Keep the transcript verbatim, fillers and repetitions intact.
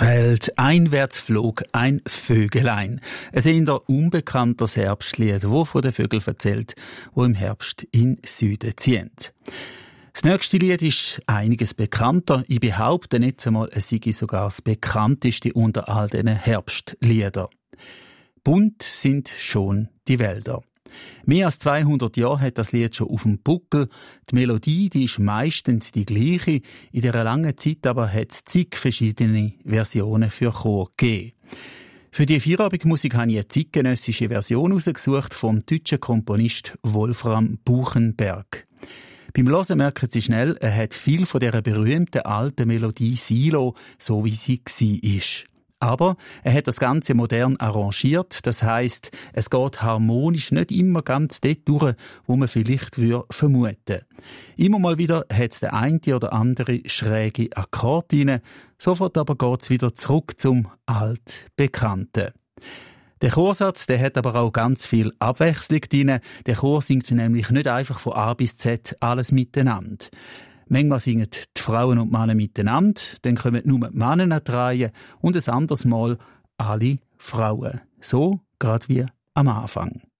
Feld einwärts flog ein Vögelein. Ein eher unbekanntes Herbstlied, das von den Vögeln erzählt, die im Herbst in den Süden ziehen. Das nächste Lied ist einiges bekannter. Ich behaupte jetzt einmal, es sei sogar das bekannteste unter all diesen Herbstliedern. Bunt sind schon die Wälder. Mehr als zweihundert Jahre hat das Lied schon auf dem Buckel. Die Melodie, die ist meistens die gleiche. In dieser langen Zeit aber hat es zig verschiedene Versionen für Chor gegeben. Für die Feierabendmusik habe ich eine zeitgenössische Version herausgesucht vom deutschen Komponist Wolfram Buchenberg. Beim Hören merken Sie schnell, er hat viel von dieser berühmten alten Melodie Silo, so wie sie war. Aber er hat das Ganze modern arrangiert. Das heisst, es geht harmonisch nicht immer ganz dort durch, wo man vielleicht vermuten würde. Immer mal wieder hat es der eine oder andere schräge Akkord rein. Sofort aber geht es wieder zurück zum Altbekannten. Der Chorsatz, der hat aber auch ganz viel Abwechslung drin. Der Chor singt nämlich nicht einfach von A bis Z alles miteinander. Manchmal singen die Frauen und die Männer miteinander, dann kommen nur die Männer an die Reihe und ein anderes Mal alle Frauen. So, gerade wie am Anfang.